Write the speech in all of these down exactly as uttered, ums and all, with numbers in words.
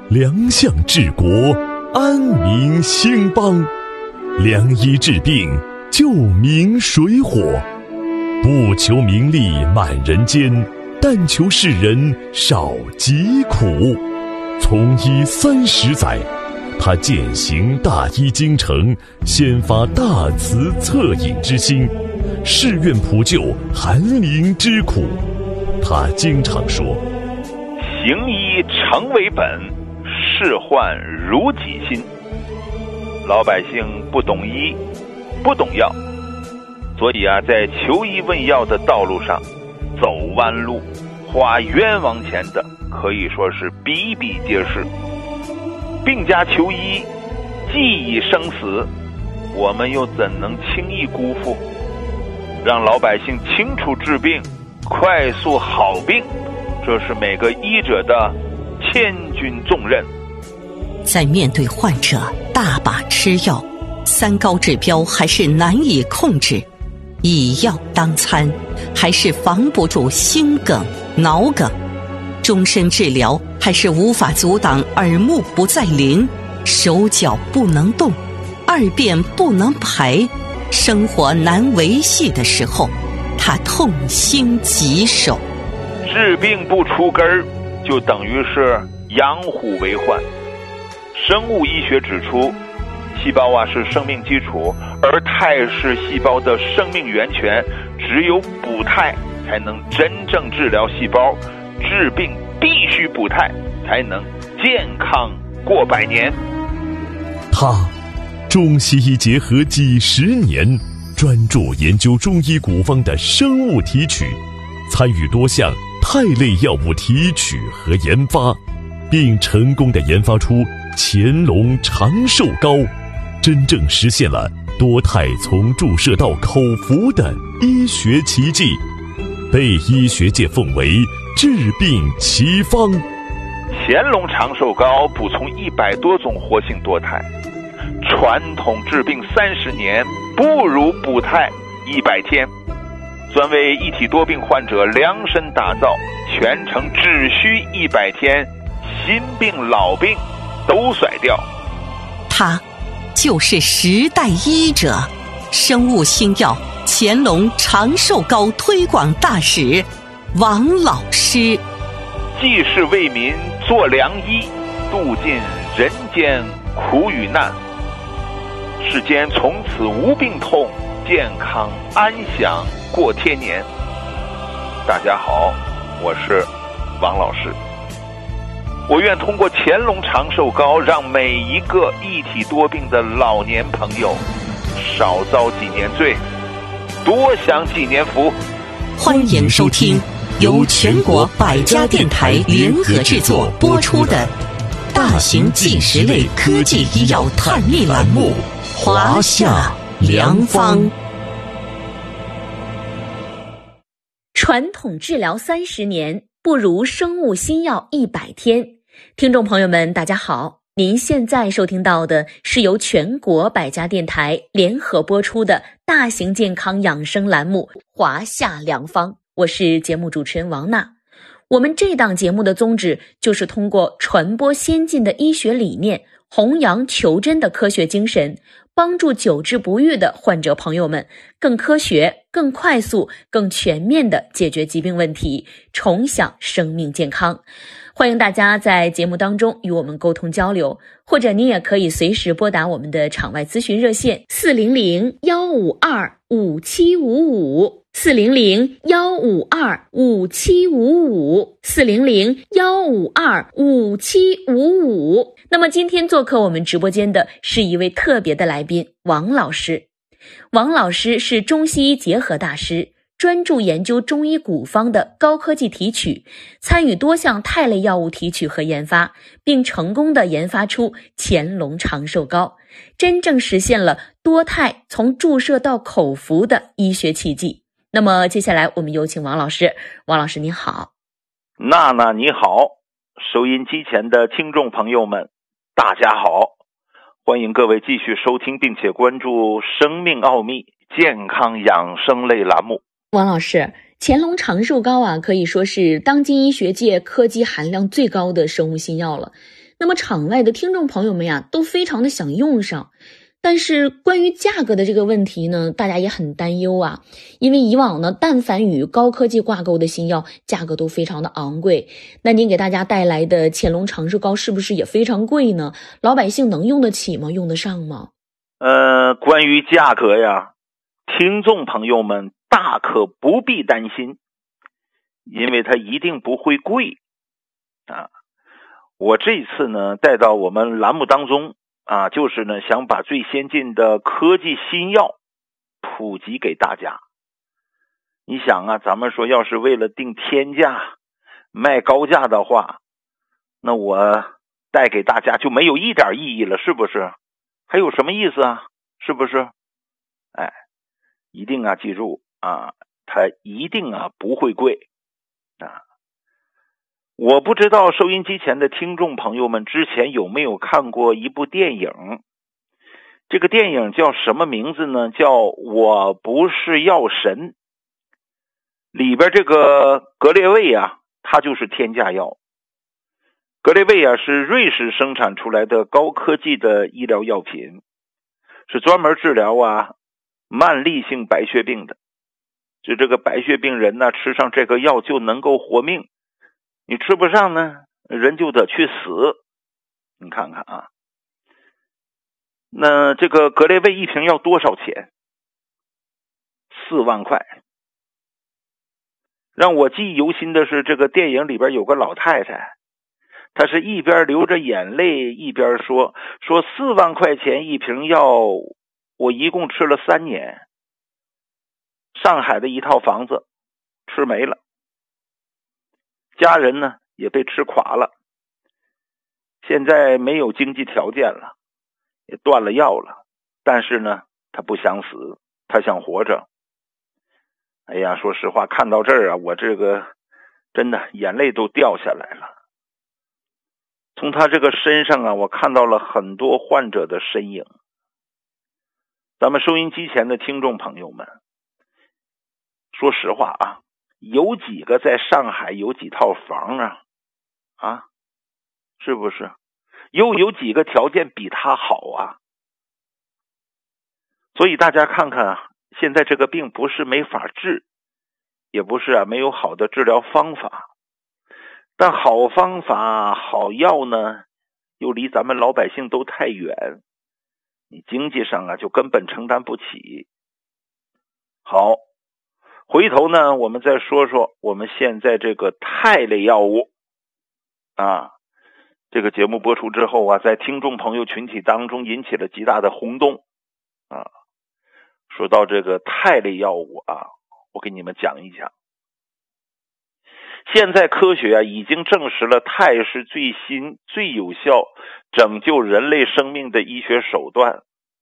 良相治国，安民兴邦。良医治病，救民水火。不求名利满人间，但求世人少疾苦。从医三十载，他践行大医精诚，先发大慈恻隐之心，誓愿普救寒灵之苦。他经常说： 行医诚为本，事患如己心。老百姓不懂医，不懂药，所以啊，在求医问药的道路上，走弯路、花冤枉钱的可以说是比比皆是。病家求医，既已生死，我们又怎能轻易辜负？让老百姓清楚治病，快速好病，这是每个医者的千钧重任。 在面对患者大把吃药，三高指标还是难以控制，以药当餐还是防不住心梗、脑梗，终身治疗还是无法阻挡耳目不再灵，手脚不能动，二便不能排，生活难维系的时候，他痛心疾首。 治病不除根儿，就等于是养虎为患。生物医学指出，细胞啊是生命基础，而肽是细胞的生命源泉，只有补肽才能真正治疗细胞，治病必须补肽，才能健康过百年。 他中西医结合几十年，专注研究中医古方的生物提取，参与多项肽类药物提取和研发，并成功地研发出乾隆长寿膏，真正实现了多肽从注射到口服的医学奇迹，被医学界奉为治病奇方。 乾隆长寿膏补充一百多种活性多肽，传统治病三十年，不如补肽一百天，专为一体多病患者量身打造，全程只需一百天，新病老病都甩掉。 他就是时代医者，生物新药乾隆长寿膏推广大使王老师。 济世为民做良医，度尽人间苦与难，世间从此无病痛，健康安详过天年。大家好，我是王老师。我愿通过乾隆长寿膏，让每一个一体多病的老年朋友少遭几年罪，多享几年福。 欢迎收听由全国百家电台联合制作播出的大型纪实类科技医药探秘栏目《华夏良方》。 传统治疗三十年，不如生物新药一百天。听众朋友们，大家好，您现在收听到的是由全国百家电台联合播出的大型健康养生栏目《华夏良方》，我是节目主持人王娜。我们这档节目的宗旨就是通过传播先进的医学理念，弘扬求真的科学精神，帮助久治不愈的患者朋友们更科学、更快速、更全面地解决疾病问题，重享生命健康。欢迎大家在节目当中与我们沟通交流，或者您也可以随时拨打我们的场外咨询热线四零零幺五二五七五五四零零幺五二五七五五四零零幺五二五七五五。那么今天做客我们直播间的是一位特别的来宾，王老师。王老师是中西医结合大师，专注研究中医古方的高科技提取，参与多项肽类药物提取和研发，并成功地研发出乾隆长寿膏，真正实现了多肽从注射到口服的医学奇迹。那么接下来我们有请王老师。王老师您好。 娜娜你好，收音机前的听众朋友们大家好，欢迎各位继续收听并且关注生命奥秘健康养生类栏目。 王老师，乾隆长寿膏啊，可以说是当今医学界科技含量最高的生物新药了。 那么场外的听众朋友们呀，都非常的想用上。但是关于价格的这个问题呢，大家也很担忧啊，因为以往呢，但凡与高科技挂钩的新药，价格都非常的昂贵。那您给大家带来的潜龙长寿膏是不是也非常贵呢？老百姓能用得起吗？用得上吗？ 呃，关于价格呀，听众朋友们大可不必担心，因为它一定不会贵啊。我这次呢带到我们栏目当中啊，就是呢想把最先进的科技新药普及给大家。你想啊，咱们说要是为了定天价卖高价的话，那我带给大家就没有一点意义了，是不是？还有什么意思啊？是不是？哎，一定啊记住啊，它一定啊不会贵啊。我不知道收音机前的听众朋友们之前有没有看过一部电影，这个电影叫什么名字呢？叫我不是药神。里边这个格列卫啊，它就是天价药。格列卫啊是瑞士生产出来的高科技的医疗药品，是专门治疗啊慢粒性白血病的。就这个白血病人呢，吃上这个药就能够活命。你吃不上呢，人就得去死。你看看啊，那这个格列卫一瓶要多少钱？四万块。让我记忆犹新的是，这个电影里边有个老太太，她是一边流着眼泪一边说说四万块钱一瓶药，我一共吃了三年，上海的一套房子吃没了，家人呢也被吃垮了，现在没有经济条件了，也断了药了，但是呢他不想死，他想活着。哎呀，说实话，看到这儿啊，我这个真的眼泪都掉下来了。从他这个身上啊，我看到了很多患者的身影。咱们收音机前的听众朋友们，说实话啊，有几个在上海有几套房啊？啊，是不是？又有几个条件比他好啊？所以大家看看啊，现在这个病不是没法治，也不是啊没有好的治疗方法，但好方法好药呢又离咱们老百姓都太远，你经济上啊就根本承担不起。好，回头呢我们再说说我们现在这个肽类药物啊。这个节目播出之后啊，在听众朋友群体当中引起了极大的轰动啊。说到这个肽类药物啊，我给你们讲一讲。现在科学啊已经证实了肽是最新最有效拯救人类生命的医学手段。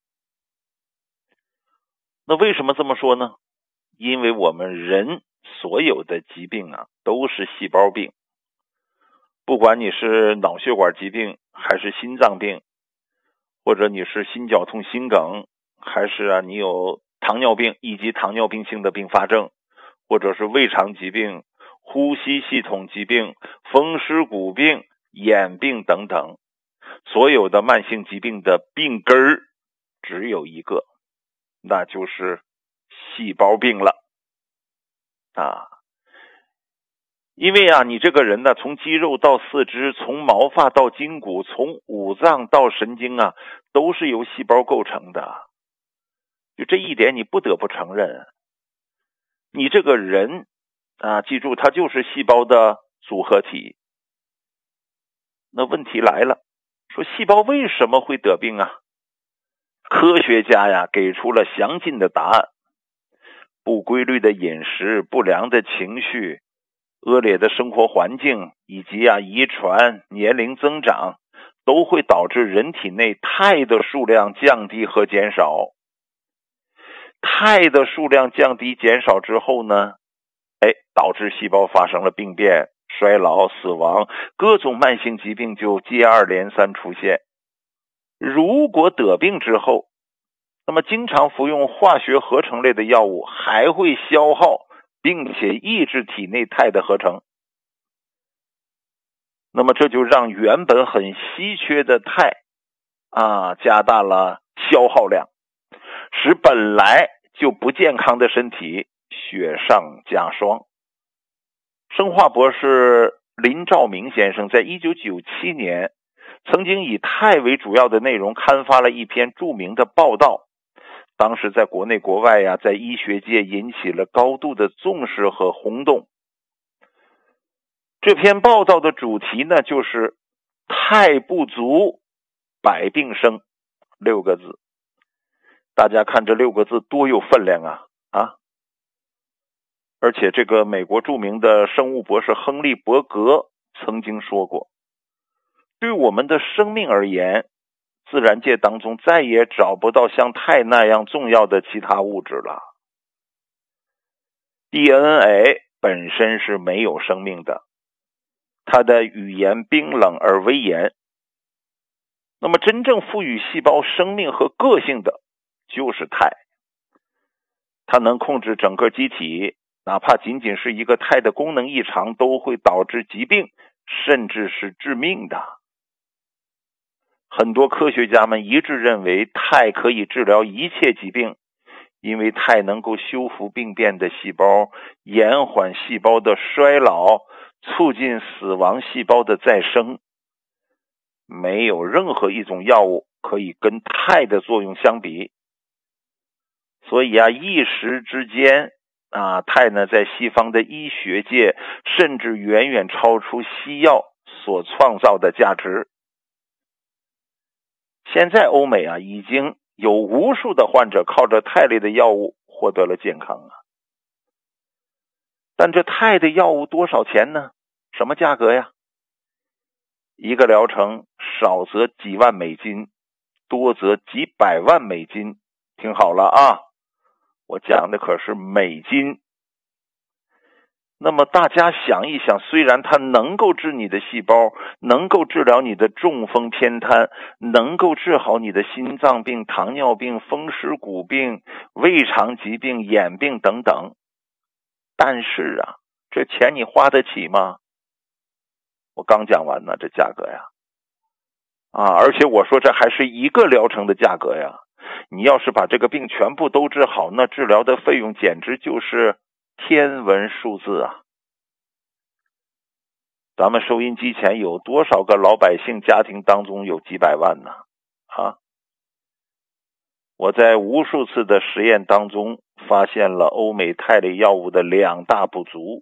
那为什么这么说呢？因为我们人所有的疾病啊都是细胞病，不管你是脑血管疾病还是心脏病，或者你是心绞痛心梗，还是啊你有糖尿病以及糖尿病性的并发症，或者是胃肠疾病、呼吸系统疾病、风湿骨病、眼病等等，所有的慢性疾病的病根儿只有一个，那就是细胞病了啊。因为啊你这个人呢，从肌肉到四肢，从毛发到筋骨，从五脏到神经啊，都是由细胞构成的。就这一点你不得不承认，你这个人啊，记住它就是细胞的组合体。那问题来了，说细胞为什么会得病啊？科学家呀给出了详尽的答案。不规律的饮食、不良的情绪、恶劣的生活环境以及啊遗传、年龄增长，都会导致人体内肽的数量降低和减少。肽的数量降低减少之后呢，哎，导致细胞发生了病变、衰老、死亡，各种慢性疾病就接二连三出现。如果得病之后，那么经常服用化学合成类的药物还会消耗并且抑制体内肽的合成。 那么这就让原本很稀缺的钛啊加大了消耗量，使本来就不健康的身体雪上加霜。生化博士林兆明先生在一九九七年曾经以钛为主要的内容刊发了一篇著名的报道，当时在国内国外呀、啊，在医学界引起了高度的重视和轰动。这篇报道的主题呢，就是钛不足百病生六个字。大家看这六个字多有分量啊啊！而且这个美国著名的生物博士亨利·伯格曾经说过，对我们的生命而言，自然界当中再也找不到像钛那样重要的其他物质了。D N A 本身是没有生命的，它的语言冰冷而威严。那么真正赋予细胞生命和个性的就是钛，它能控制整个机体，哪怕仅仅是一个钛的功能异常都会导致疾病，甚至是致命的。很多科学家们一致认为钛可以治疗一切疾病，因为钛能够修复病变的细胞，延缓细胞的衰老，促进死亡细胞的再生。没有任何一种药物可以跟钛的作用相比。所以啊，一时之间啊，钛呢在西方的医学界甚至远远超出西药所创造的价值。现在欧美啊，已经有无数的患者靠着钛类的药物获得了健康啊。但这钛的药物多少钱呢？什么价格呀？一个疗程少则几万美金，多则几百万美金。听好了啊，我讲的可是美金。那么大家想一想，虽然它能够治你的细胞，能够治疗你的中风偏瘫，能够治好你的心脏病、糖尿病、风湿骨病、胃肠疾病、眼病等等，但是啊，这钱你花得起吗？我刚讲完呢，这价格呀，啊，而且我说这还是一个疗程的价格呀。你要是把这个病全部都治好，那治疗的费用简直就是天文数字啊！咱们收音机前有多少个老百姓家庭当中有几百万呢？啊！我在无数次的实验当中发现了欧美钛类药物的两大不足。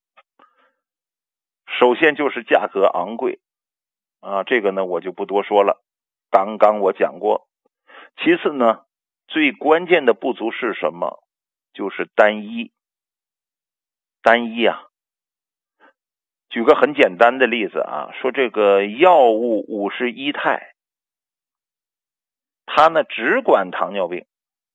首先就是价格昂贵啊，这个呢我就不多说了，刚刚我讲过。其次呢，最关键的不足是什么？就是单一。单一啊，举个很简单的例子啊，说这个药物五十一肽，它呢只管糖尿病，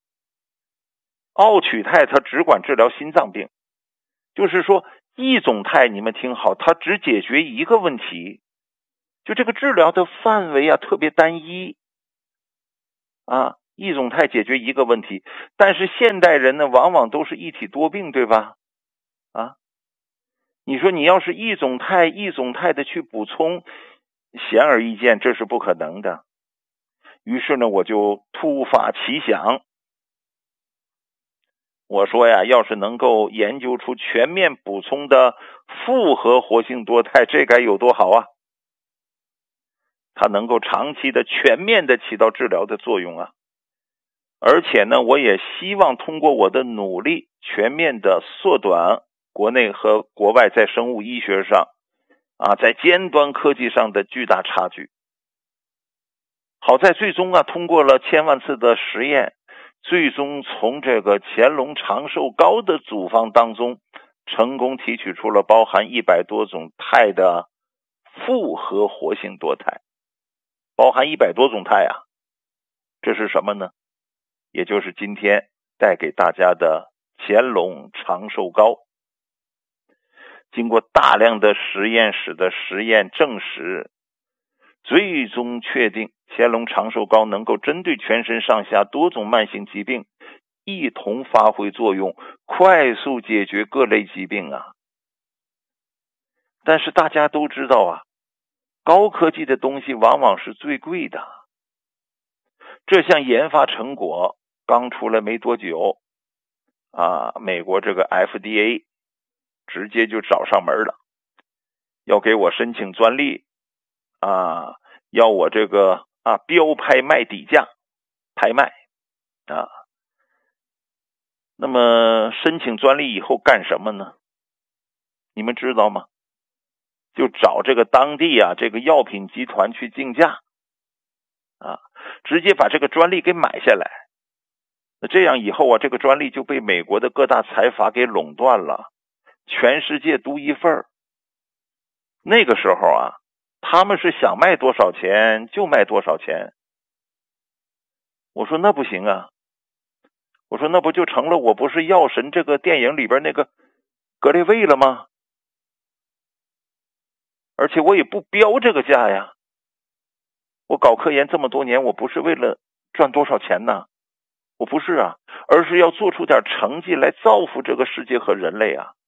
奥曲肽它只管治疗心脏病。就是说一种肽，你们听好，它只解决一个问题，就这个治疗的范围啊特别单一啊，一种肽解决一个问题。但是现代人呢往往都是一体多病，对吧？啊，你说你要是一种肽一种肽的去补充，显而易见这是不可能的。于是呢我就突发奇想，我说呀，要是能够研究出全面补充的复合活性多肽，这该有多好啊！它能够长期的全面的起到治疗的作用啊。而且呢，我也希望通过我的努力，全面的缩短国内和国外在生物医学上啊，在尖端科技上的巨大差距。好在最终啊，通过了千万次的实验，最终从这个乾隆长寿膏的组方当中，成功提取出了包含一百多种肽的复合活性多肽，包含一百多种肽啊，这是什么呢？也就是今天带给大家的乾隆长寿膏。经过大量的实验室的实验证实，最终确定乾隆长寿膏能够针对全身上下多种慢性疾病一同发挥作用，快速解决各类疾病啊。但是大家都知道啊， 高科技的东西往往是最贵的。这项研发成果刚出来没多久啊，美国这个 F D A 直接就找上门了，要给我申请专利啊，要我这个啊标拍卖底价拍卖啊。那么申请专利以后干什么呢？你们知道吗？就找这个当地啊这个药品集团去竞价啊，直接把这个专利给买下来。那这样以后啊，这个专利就被美国的各大财阀给垄断了，全世界独一份儿。那个时候啊，他们是想卖多少钱就卖多少钱。我说那不行啊，我说那不就成了我不是药神这个电影里边那个格列卫了吗？而且我也不标这个价呀，我搞科研这么多年，我不是为了赚多少钱呢，我不是啊，而是要做出点成绩来造福这个世界和人类啊。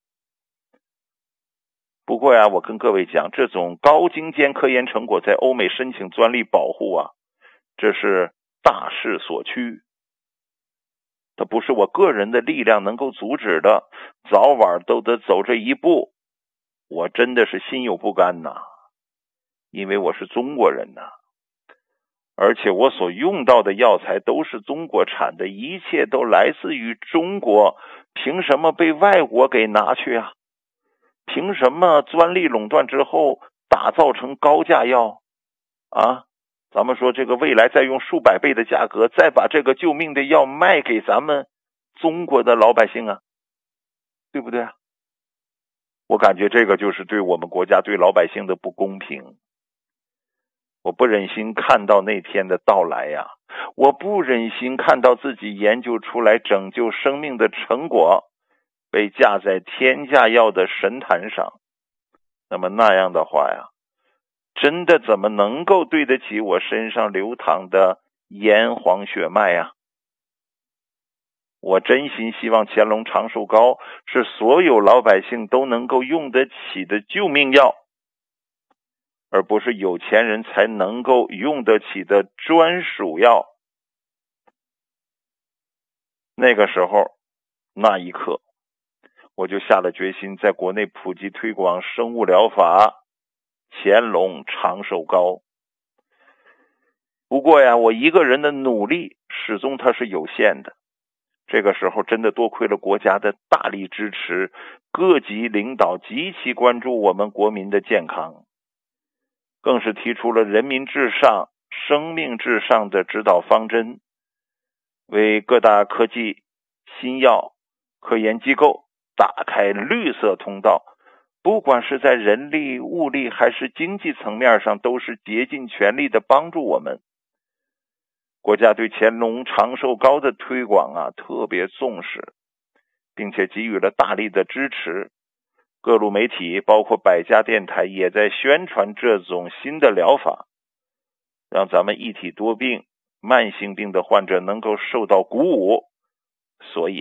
不过呀，我跟各位讲，这种高精尖科研成果在欧美申请专利保护啊，这是大势所趋，它不是我个人的力量能够阻止的，早晚都得走这一步。我真的是心有不甘呐，因为我是中国人呐，而且我所用到的药材都是中国产的，一切都来自于中国，凭什么被外国给拿去啊？凭什么专利垄断之后打造成高价药啊？咱们说这个未来再用数百倍的价格再把这个救命的药卖给咱们中国的老百姓啊，对不对啊？我感觉这个就是对我们国家对老百姓的不公平。我不忍心看到那天的到来呀，我不忍心看到自己研究出来拯救生命的成果被架在天价药的神坛上。那么那样的话呀，真的怎么能够对得起我身上流淌的炎黄血脉呀？我真心希望乾隆长寿膏是所有老百姓都能够用得起的救命药，而不是有钱人才能够用得起的专属药。那个时候，那一刻，我就下了决心，在国内普及推广生物疗法乾隆长寿膏。不过呀，我一个人的努力始终它是有限的。这个时候真的多亏了国家的大力支持，各级领导极其关注我们国民的健康，更是提出了人民至上、生命至上的指导方针，为各大科技、新药、科研机构打开绿色通道，不管是在人力、物力还是经济层面上，都是竭尽全力的帮助我们。国家对乾隆长寿膏的推广啊特别重视，并且给予了大力的支持。各路媒体包括百家电台也在宣传这种新的疗法，让咱们一体多病、慢性病的患者能够受到鼓舞。所以